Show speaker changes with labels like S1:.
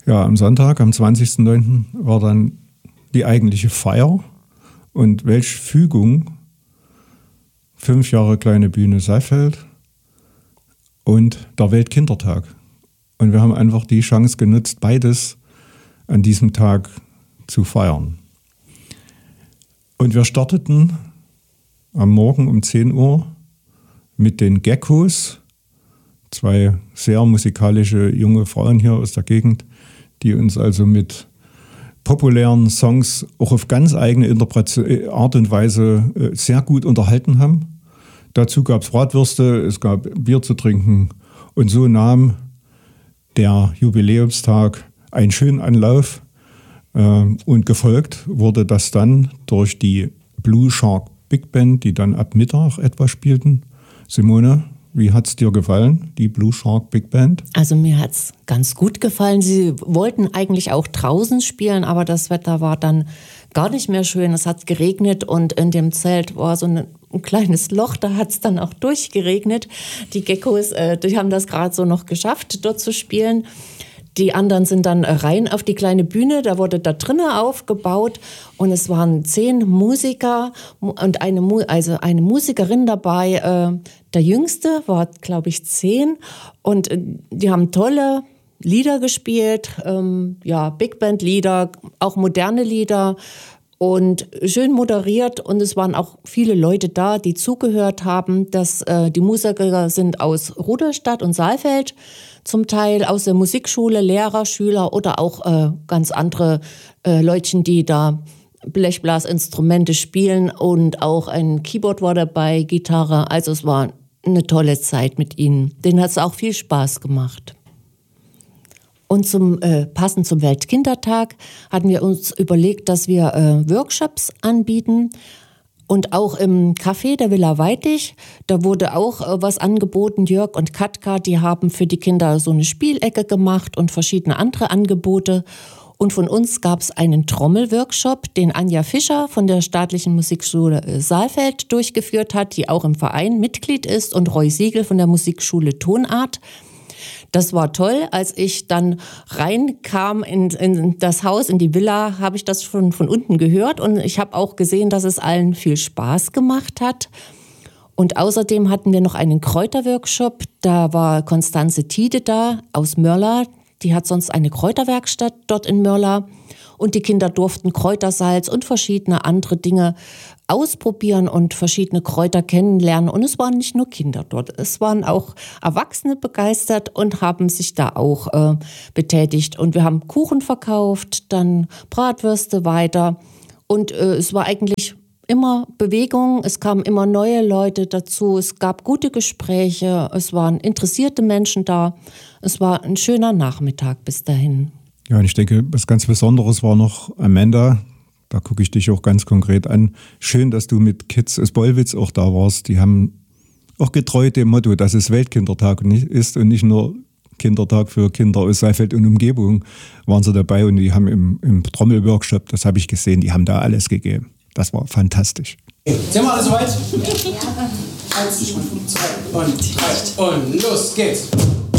S1: Ja, am Sonntag, am 20.09. war dann die eigentliche Feier. Und welch Fügung, 5 Jahre Kleine Bühne Saalfeld und der Weltkindertag. Und wir haben einfach die Chance genutzt, beides an diesem Tag zu feiern. Und wir starteten am Morgen um 10 Uhr mit den Geckos, 2 sehr musikalische junge Frauen hier aus der Gegend, die uns also mit populären Songs auch auf ganz eigene Art und Weise sehr gut unterhalten haben. Dazu gab es Bratwürste, es gab Bier zu trinken und so nahm der Jubiläumstag einen schönen Anlauf und gefolgt wurde das dann durch die Blue Shark Big Band, die dann ab Mittag etwa spielten. Simone, wie hat es dir gefallen, die Blue Shark Big Band?
S2: Also mir hat es ganz gut gefallen. Sie wollten eigentlich auch draußen spielen, aber das Wetter war dann gar nicht mehr schön. Es hat geregnet und in dem Zelt war so ein kleines Loch, da hat es dann auch durchgeregnet. Die Geckos, die haben das gerade so noch geschafft, dort zu spielen. Die anderen sind dann rein auf die kleine Bühne, da wurde da drinnen aufgebaut und es waren 10 Musiker und eine Musikerin dabei. Der Jüngste war, glaube ich, 10 und die haben tolle Lieder gespielt, Big Band Lieder, auch moderne Lieder und schön moderiert und es waren auch viele Leute da, die zugehört haben. Die Musiker sind aus Rudolstadt und Saalfeld, zum Teil aus der Musikschule, Lehrer, Schüler oder auch ganz andere Leutchen, die da Blechblasinstrumente spielen und auch ein Keyboard war dabei, Gitarre. Also es war eine tolle Zeit mit ihnen. Denen hat es auch viel Spaß gemacht. Und passend zum Weltkindertag hatten wir uns überlegt, dass wir Workshops anbieten. Und auch im Café der Villa Weitig, da wurde auch was angeboten. Jörg und Katka, die haben für die Kinder so eine Spielecke gemacht und verschiedene andere Angebote. Und von uns gab es einen Trommelworkshop, den Anja Fischer von der Staatlichen Musikschule Saalfeld durchgeführt hat, die auch im Verein Mitglied ist, und Roy Siegel von der Musikschule Tonart. Das war toll. Als ich dann reinkam in das Haus, in die Villa, habe ich das schon von unten gehört und ich habe auch gesehen, dass es allen viel Spaß gemacht hat. Und außerdem hatten wir noch einen Kräuterworkshop. Da war Konstanze Tiede da aus Mörla. Die hat sonst eine Kräuterwerkstatt dort in Mörla. Und die Kinder durften Kräutersalz und verschiedene andere Dinge ausprobieren und verschiedene Kräuter kennenlernen. Und es waren nicht nur Kinder dort, es waren auch Erwachsene begeistert und haben sich da auch betätigt. Und wir haben Kuchen verkauft, dann Bratwürste weiter. Und es war eigentlich immer Bewegung, es kamen immer neue Leute dazu, es gab gute Gespräche, es waren interessierte Menschen da. Es war ein schöner Nachmittag bis dahin.
S1: Ja, und ich denke, was ganz Besonderes war noch Amanda. Da gucke ich dich auch ganz konkret an. Schön, dass du mit Kids aus Bollwitz auch da warst. Die haben auch getreu dem Motto, dass es Weltkindertag ist und nicht nur Kindertag für Kinder aus Saalfeld und Umgebung, waren sie dabei. Und die haben im Trommelworkshop, das habe ich gesehen, die haben da alles gegeben. Das war fantastisch.
S3: Sind wir alle soweit? Ja. 1, 2 und 3 und los geht's.